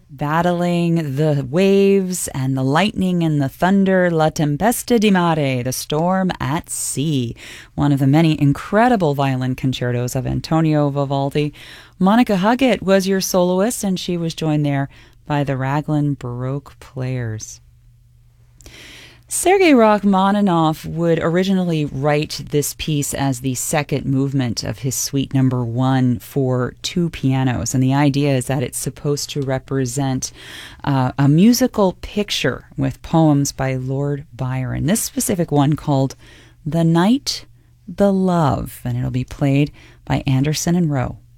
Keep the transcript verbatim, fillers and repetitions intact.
battling the waves and the lightning and the thunder, La Tempesta di Mare, the storm at sea, one of the many incredible violin concertos of Antonio Vivaldi. Monica Huggett was your soloist, and she was joined there by the Raglan Baroque Players. Sergei Rachmaninoff would originally write this piece as the second movement of his suite number one for two pianos, and the idea is that it's supposed to represent uh, a musical picture with poems by Lord Byron. This specific one called The Night, the Love, and it'll be played by Anderson and Rowe.